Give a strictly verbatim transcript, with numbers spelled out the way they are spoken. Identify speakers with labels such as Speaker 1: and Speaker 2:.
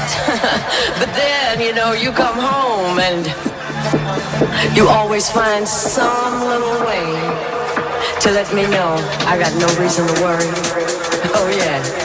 Speaker 1: But then, you know, you come home and you always find some little way to let me know I got no reason to worry. Oh, yeah.